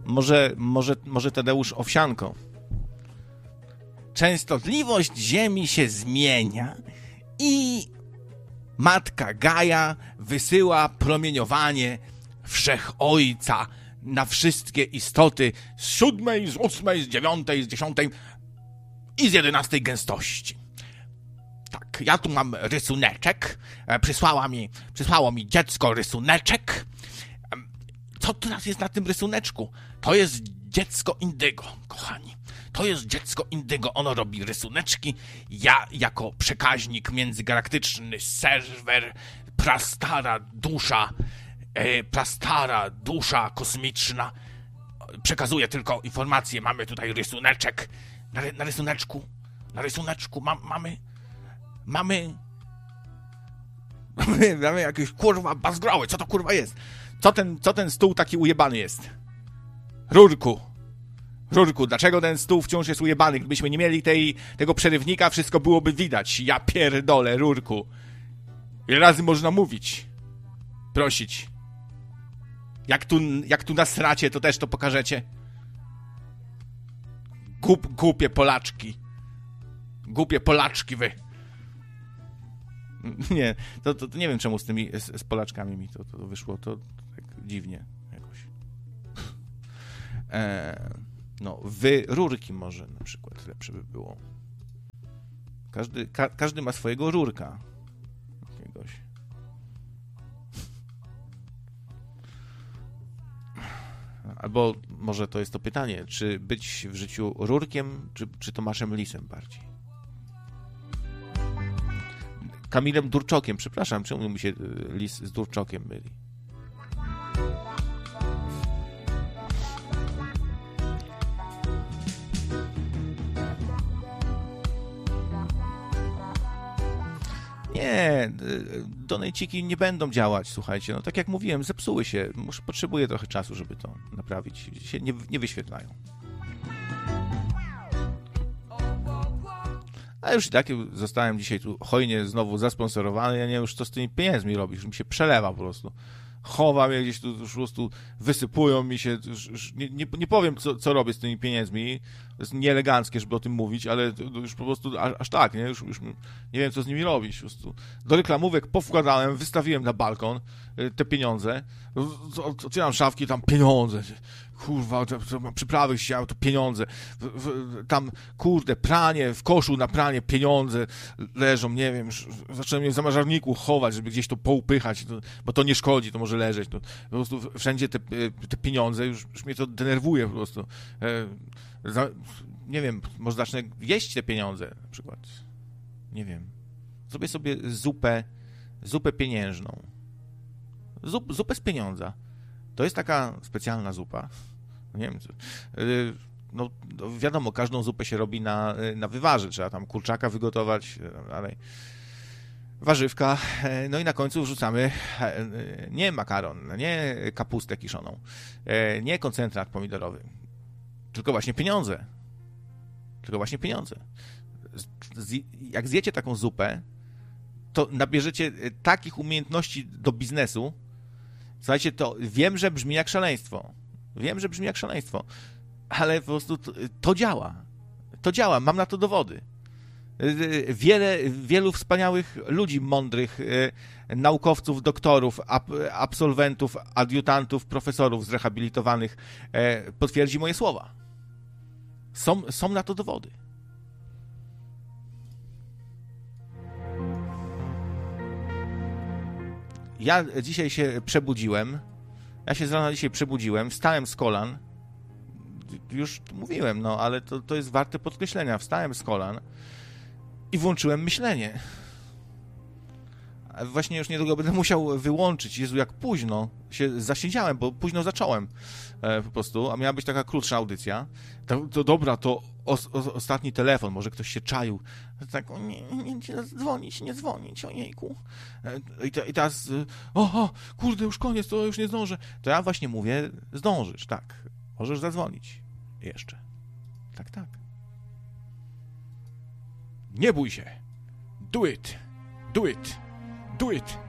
Może Tadeusz Owsianko. Częstotliwość Ziemi się zmienia i Matka Gaja wysyła promieniowanie Wszechojca na wszystkie istoty z 7, z 8, z 9, z 10 i z 11 gęstości. Tak, ja tu mam rysuneczek. Przysłało mi dziecko rysuneczek. Co teraz jest na tym rysuneczku? To jest dziecko Indygo, kochani. To jest dziecko Indygo. Ono robi rysuneczki. Ja jako przekaźnik międzygalaktyczny, serwer, prastara dusza kosmiczna, przekazuję tylko informacje. Mamy tutaj rysuneczek. Na rysuneczku mamy jakieś kurwa bazgroły. Co to kurwa jest? Co ten stół taki ujebany jest? Rurku, dlaczego ten stół wciąż jest ujebany? Gdybyśmy nie mieli tego przerywnika, wszystko byłoby widać. Ja pierdolę, Rurku. Ile razy można mówić? Prosić. Jak tu nasracie, to też to pokażecie. Głupie Polaczki. Głupie Polaczki wy. Nie, to nie wiem czemu z Polaczkami mi to wyszło, to tak dziwnie jakoś. No, Rurki może na przykład lepsze by było. Każdy ma swojego Rurka. Jakiegoś. Albo może to jest to pytanie, czy być w życiu Rurkiem, czy Tomaszem Lisem bardziej? Kamilem Durczokiem, przepraszam, czemu mi się Lis z Durczokiem myli? Nie, donejciki nie będą działać, słuchajcie. No tak jak mówiłem, zepsuły się. Potrzebuję trochę czasu, żeby to naprawić. Się nie wyświetlają. A już i tak zostałem dzisiaj tu hojnie znowu zasponsorowany. Ja nie wiem już co z tymi pieniędzmi robisz. Mi się przelewa po prostu. Chowam je gdzieś tu, już po prostu wysypują mi się. Już nie powiem, co robię z tymi pieniędzmi. To jest nieeleganckie, żeby o tym mówić, ale już po prostu aż tak, nie? Już nie wiem, co z nimi robić. Po prostu do reklamówek powkładałem, wystawiłem na balkon te pieniądze. Otwieram szafki, tam pieniądze. Kurwa, przyprawy chciałem, to pieniądze. Tam, kurde, pranie, w koszu na pranie pieniądze leżą, nie wiem. Zacząłem je w zamrażarniku chować, żeby gdzieś to poupychać, bo to nie szkodzi, to może leżeć. To, po prostu wszędzie te pieniądze, już mnie to denerwuje po prostu. Nie wiem, może zacznę jeść te pieniądze na przykład. Nie wiem. Zrobię sobie zupę pieniężną. Zupę z pieniądza. To jest taka specjalna zupa. Nie wiem, no wiadomo, każdą zupę się robi na wywarze. Trzeba tam kurczaka wygotować, dalej. Warzywka, no i na końcu wrzucamy nie makaron, nie kapustę kiszoną, nie koncentrat pomidorowy, tylko właśnie pieniądze. Jak zjecie taką zupę, to nabierzecie takich umiejętności do biznesu. Słuchajcie, to wiem, że brzmi jak szaleństwo. Ale po prostu to działa. Mam na to dowody. Wielu wspaniałych ludzi mądrych, naukowców, doktorów, absolwentów, adiutantów, profesorów zrehabilitowanych potwierdzi moje słowa. Są na to dowody. Ja dzisiaj się przebudziłem. Z rana dzisiaj przebudziłem, wstałem z kolan. Już mówiłem, no, ale to jest warte podkreślenia. Wstałem z kolan i włączyłem myślenie. Właśnie już niedługo będę musiał wyłączyć. Jezu, jak późno się zasiedziałem, bo późno zacząłem po prostu, a miała być taka krótsza audycja. To dobra, to ostatni telefon, może ktoś się czaił. Tak, nie dzwonić, ojejku. I teraz, kurde, już koniec, to już nie zdążę. To ja właśnie mówię, zdążysz, tak. Możesz zadzwonić. Jeszcze. Tak. Nie bój się. Do it.